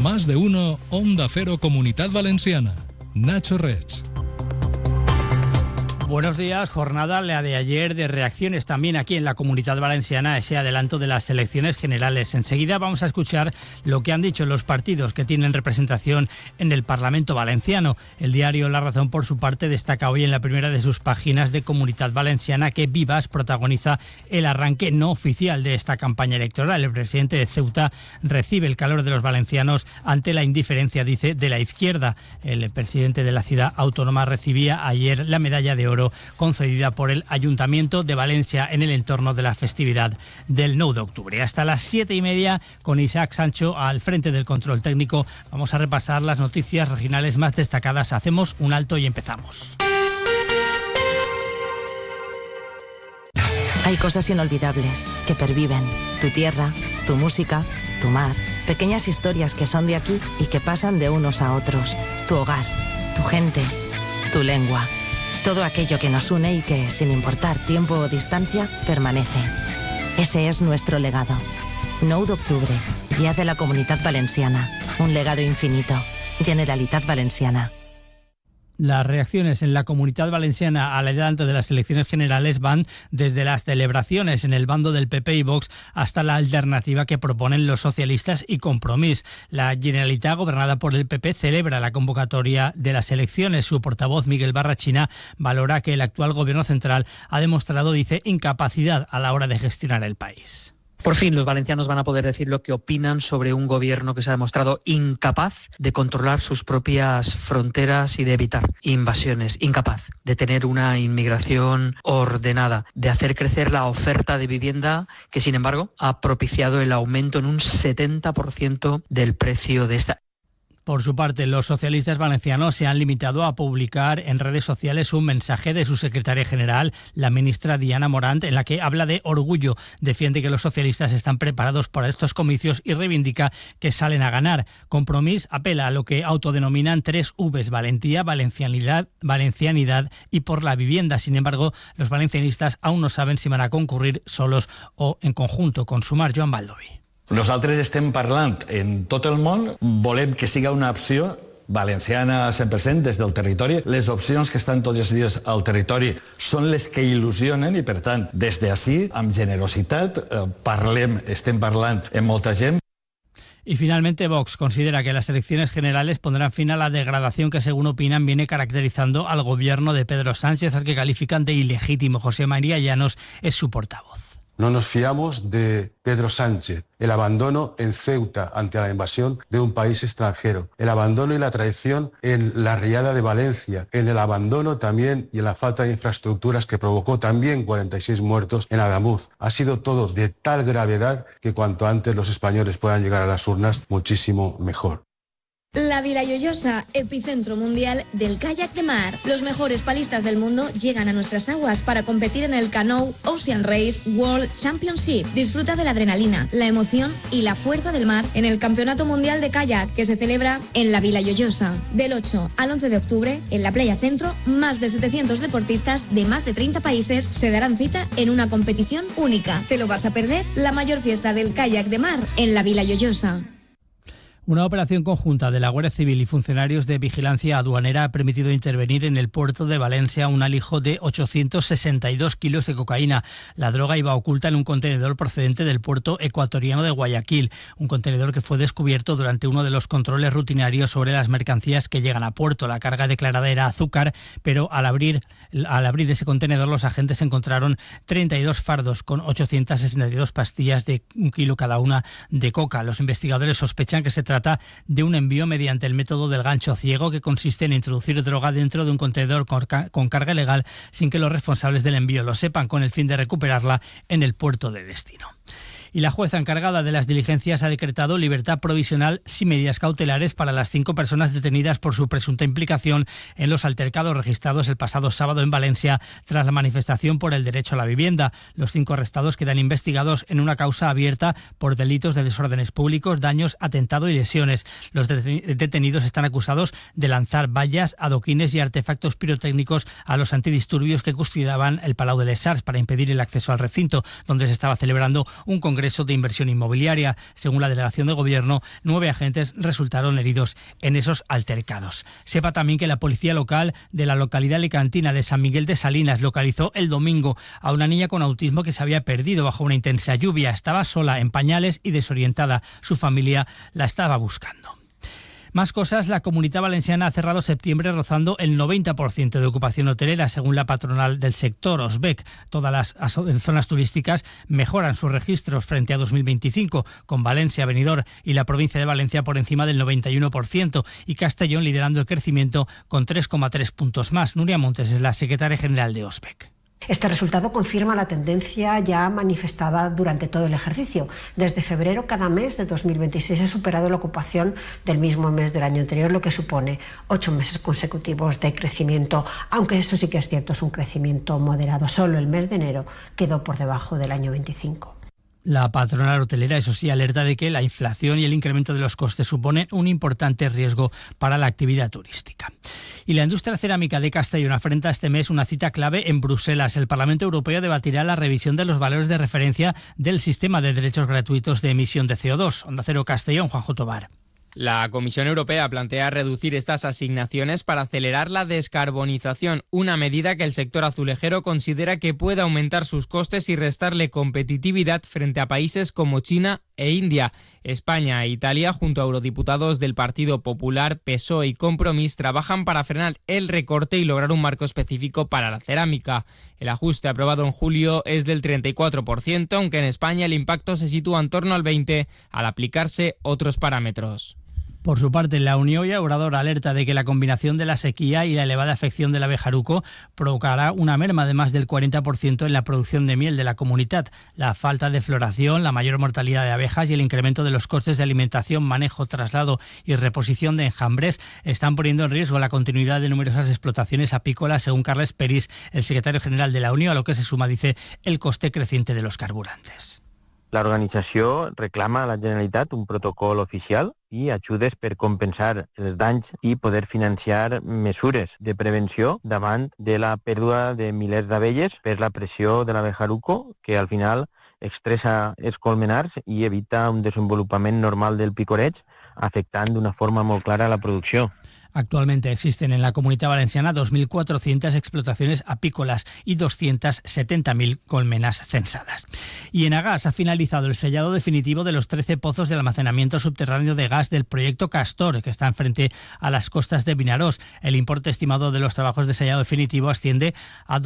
Más de uno, Onda Cero Comunidad Valenciana. Nacho Reig. Buenos días, jornada la de ayer de reacciones también aquí en la Comunidad Valenciana, ese adelanto de las elecciones generales. Enseguida vamos a escuchar lo que han dicho los partidos que tienen representación en el Parlamento Valenciano. El diario La Razón, por su parte, destaca hoy en la primera de sus páginas de Comunidad Valenciana que Vivas protagoniza el arranque no oficial de esta campaña electoral. El presidente de Ceuta recibe el calor de los valencianos ante la indiferencia, dice, de la izquierda. El presidente de la ciudad autónoma recibía ayer la medalla de oro concedida por el Ayuntamiento de Valencia en el entorno de la festividad del 9 de octubre. Hasta las 7:30, con Isaac Sancho al frente del control técnico, vamos a repasar las noticias regionales más destacadas. Hacemos un alto y empezamos. Hay cosas inolvidables que perviven. Tu tierra, tu música, tu mar. Pequeñas historias que son de aquí y que pasan de unos a otros. Tu hogar, tu gente, tu lengua. Todo aquello que nos une y que, sin importar tiempo o distancia, permanece. Ese es nuestro legado. 9 de octubre, Día de la Comunidad Valenciana. Un legado infinito. Generalitat Valenciana. Las reacciones en la Comunidad Valenciana al adelanto de las elecciones generales van desde las celebraciones en el bando del PP y Vox hasta la alternativa que proponen los socialistas y Compromís. La Generalitat, gobernada por el PP, celebra la convocatoria de las elecciones. Su portavoz, Miguel Barrachina, valora que el actual gobierno central ha demostrado, dice, incapacidad a la hora de gestionar el país. Por fin los valencianos van a poder decir lo que opinan sobre un gobierno que se ha demostrado incapaz de controlar sus propias fronteras y de evitar invasiones, incapaz de tener una inmigración ordenada, de hacer crecer la oferta de vivienda que, sin embargo, ha propiciado el aumento en un 70% del precio de esta. Por su parte, los socialistas valencianos se han limitado a publicar en redes sociales un mensaje de su secretaria general, la ministra Diana Morant, en la que habla de orgullo. Defiende que los socialistas están preparados para estos comicios y reivindica que salen a ganar. Compromís apela a lo que autodenominan 3 Vs: valentía, valencianidad y por la vivienda. Sin embargo, los valencianistas aún no saben si van a concurrir solos o en conjunto. Con Sumar, Joan Baldoví. Nosaltres estem parlant en tot el món, volem que siga una opció valenciana 100% des del territori. Les opcions que estan tots els dies al territori són les que il·lusionen i, per tant, des d'ací, amb generositat, estem parlant amb molta gent. Y finalmente Vox considera que las elecciones generales pondrán fin a la degradación que, según opinan, viene caracterizando al gobierno de Pedro Sánchez, al que califican de ilegítimo. José María Llanos es su portavoz. No nos fiamos de Pedro Sánchez, el abandono en Ceuta ante la invasión de un país extranjero, el abandono y la traición en la riada de Valencia, en el abandono también y en la falta de infraestructuras que provocó también 46 muertos en Adamuz. Ha sido todo de tal gravedad que cuanto antes los españoles puedan llegar a las urnas, muchísimo mejor. La Vila Lloyosa, epicentro mundial del kayak de mar. Los mejores palistas del mundo llegan a nuestras aguas para competir en el Canoe Ocean Race World Championship. Disfruta de la adrenalina, la emoción y la fuerza del mar en el Campeonato Mundial de Kayak que se celebra en la Vila Lloyosa. Del 8 al 11 de octubre, en la Playa Centro, más de 700 deportistas de más de 30 países se darán cita en una competición única. ¿Te lo vas a perder? La mayor fiesta del kayak de mar en la Vila Lloyosa. Una operación conjunta de la Guardia Civil y funcionarios de vigilancia aduanera ha permitido intervenir en el puerto de Valencia un alijo de 862 kilos de cocaína. La droga iba oculta en un contenedor procedente del puerto ecuatoriano de Guayaquil, un contenedor que fue descubierto durante uno de los controles rutinarios sobre las mercancías que llegan a puerto. La carga declarada era azúcar, pero al abrir ese contenedor los agentes encontraron 32 fardos con 862 pastillas de 1 kilo cada una de coca. Los investigadores sospechan que se trata de un envío mediante el método del gancho ciego, que consiste en introducir droga dentro de un contenedor con carga ilegal sin que los responsables del envío lo sepan, con el fin de recuperarla en el puerto de destino. Y la jueza encargada de las diligencias ha decretado libertad provisional sin medidas cautelares para las 5 personas detenidas por su presunta implicación en los altercados registrados el pasado sábado en Valencia tras la manifestación por el derecho a la vivienda. Los 5 arrestados quedan investigados en una causa abierta por delitos de desórdenes públicos, daños, atentado y lesiones. Los detenidos están acusados de lanzar vallas, adoquines y artefactos pirotécnicos a los antidisturbios que custodiaban el Palau de les Arts para impedir el acceso al recinto, donde se estaba celebrando un congreso Congreso de Inversión Inmobiliaria. Según la delegación de Gobierno, 9 agentes resultaron heridos en esos altercados. Sepa también que la policía local de la localidad alicantina de San Miguel de Salinas localizó el domingo a una niña con autismo que se había perdido bajo una intensa lluvia. Estaba sola, en pañales y desorientada. Su familia la estaba buscando. Más cosas, la Comunitat Valenciana ha cerrado septiembre rozando el 90% de ocupación hotelera, según la patronal del sector, OSBEC. Todas las zonas turísticas mejoran sus registros frente a 2025, con Valencia, Benidorm y la provincia de Valencia por encima del 91% y Castellón liderando el crecimiento con 3,3 puntos más. Nuria Montes es la secretaria general de OSBEC. Este resultado confirma la tendencia ya manifestada durante todo el ejercicio. Desde febrero, cada mes de 2026 ha superado la ocupación del mismo mes del año anterior, lo que supone 8 meses consecutivos de crecimiento, aunque eso sí que es cierto, es un crecimiento moderado. Solo el mes de enero quedó por debajo del año 25. La patronal hotelera, eso sí, alerta de que la inflación y el incremento de los costes suponen un importante riesgo para la actividad turística. Y la industria cerámica de Castellón afronta este mes una cita clave en Bruselas. El Parlamento Europeo debatirá la revisión de los valores de referencia del sistema de derechos gratuitos de emisión de CO2. Onda Cero Castellón, Juanjo Tobar. La Comisión Europea plantea reducir estas asignaciones para acelerar la descarbonización, una medida que el sector azulejero considera que puede aumentar sus costes y restarle competitividad frente a países como China e India. España e Italia, junto a eurodiputados del Partido Popular, PSOE y Compromís, trabajan para frenar el recorte y lograr un marco específico para la cerámica. El ajuste aprobado en julio es del 34%, aunque en España el impacto se sitúa en torno al 20% al aplicarse otros parámetros. Por su parte, la Unión Llauradora alerta de que la combinación de la sequía y la elevada afección del abejaruco provocará una merma de más del 40% en la producción de miel de la comunidad. La falta de floración, la mayor mortalidad de abejas y el incremento de los costes de alimentación, manejo, traslado y reposición de enjambres están poniendo en riesgo la continuidad de numerosas explotaciones apícolas, según Carles Peris, el secretario general de la Unión, a lo que se suma, dice, el coste creciente de los carburantes. L'organització reclama a la Generalitat un protocol oficial i ajudes per compensar els danys i poder financiar mesures de prevenció davant de la pèrdua de milers d'abelles per la pressió de l'abejaruco, que al final estressa els colmenars i evita un desenvolupament normal del picoreig, afectant d'una forma molt clara la producció. Actualmente existen en la Comunidad Valenciana 2.400 explotaciones apícolas y 270.000 colmenas censadas. Y en Agas ha finalizado el sellado definitivo de los 13 pozos de almacenamiento subterráneo de gas del proyecto Castor, que está frente a las costas de Vinaròs. El importe estimado de los trabajos de sellado definitivo asciende a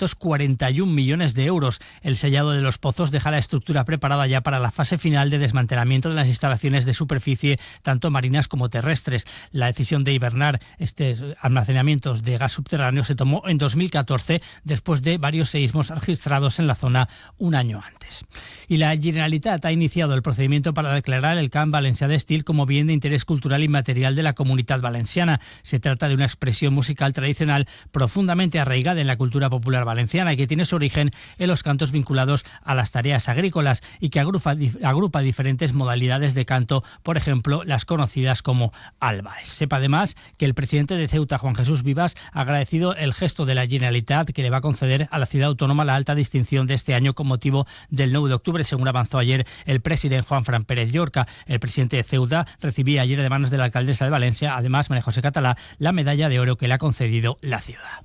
241 millones de euros. El sellado de los pozos deja la estructura preparada ya para la fase final de desmantelamiento de las instalaciones de superficie, tanto marinas como terrestres. La decisión de hibernar estos almacenamientos de gas subterráneo se tomó en 2014 después de varios seísmos registrados en la zona un año antes. Y la Generalitat ha iniciado el procedimiento para declarar el Camp Valencià d'Estil como bien de interés cultural inmaterial de la Comunitat Valenciana. Se trata de una expresión musical tradicional profundamente arraigada en la cultura popular valenciana y que tiene su origen en los cantos vinculados a las tareas agrícolas y que agrupa diferentes modalidades de canto, por ejemplo, las conocidas como albaes. Sepa además que el presidente de Ceuta, Juan Jesús Vivas, ha agradecido el gesto de la Generalitat que le va a conceder a la ciudad autónoma la alta distinción de este año con motivo del 9 de octubre, según avanzó ayer el presidente Juanfran Pérez Llorca. El presidente de Ceuta recibía ayer de manos de la alcaldesa de Valencia, además María José Catalá, la medalla de oro que le ha concedido la ciudad.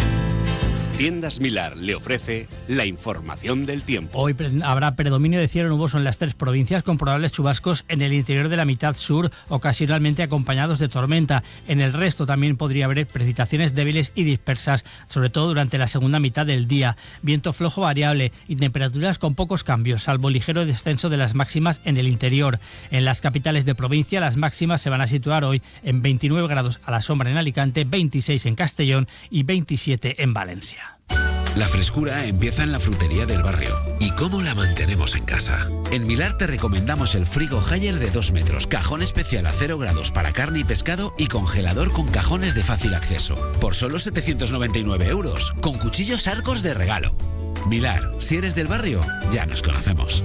Tiendas Milar le ofrece la información del tiempo. Hoy habrá predominio de cielo nuboso en las 3 provincias con probables chubascos en el interior de la mitad sur, ocasionalmente acompañados de tormenta. En el resto también podría haber precipitaciones débiles y dispersas, sobre todo durante la segunda mitad del día. Viento flojo variable y temperaturas con pocos cambios, salvo ligero descenso de las máximas en el interior. En las capitales de provincia las máximas se van a situar hoy en 29 grados a la sombra en Alicante, 26 en Castellón y 27 en Valencia. La frescura empieza en la frutería del barrio. ¿Y cómo la mantenemos en casa? En Milar te recomendamos el frigo Haier de 2 metros, cajón especial a 0 grados para carne y pescado y congelador con cajones de fácil acceso. Por solo 799 euros, con cuchillos Arcos de regalo. Milar, si eres del barrio, ya nos conocemos.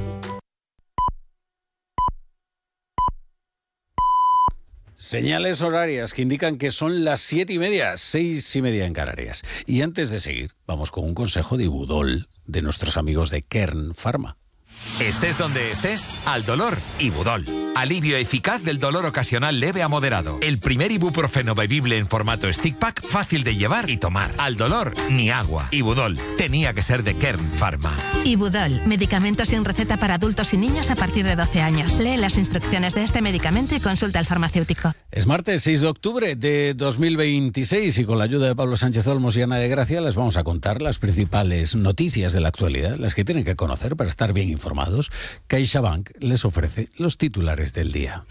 Señales horarias que indican que son las 7:30, 6:30 en Canarias. Y antes de seguir, vamos con un consejo de Ibudol de nuestros amigos de Kern Pharma. Estés donde estés, al dolor, Ibudol. Alivio eficaz del dolor ocasional leve a moderado. El primer ibuprofeno bebible en formato stick pack, fácil de llevar y tomar. Al dolor, ni agua. Ibudol. Tenía que ser de Kern Pharma. Ibudol. Medicamento sin receta para adultos y niños a partir de 12 años. Lee las instrucciones de este medicamento y consulta al farmacéutico. Es martes 6 de octubre de 2026 y con la ayuda de Pablo Sánchez Olmos y Ana de Gracia les vamos a contar las principales noticias de la actualidad, las que tienen que conocer para estar bien informados. CaixaBank les ofrece los titulares del día.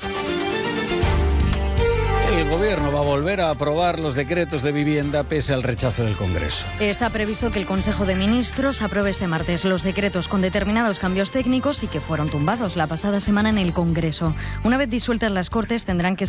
El Gobierno va a volver a aprobar los decretos de vivienda pese al rechazo del Congreso. Está previsto que el Consejo de Ministros apruebe este martes los decretos con determinados cambios técnicos y que fueron tumbados la pasada semana en el Congreso. Una vez disueltas las Cortes tendrán que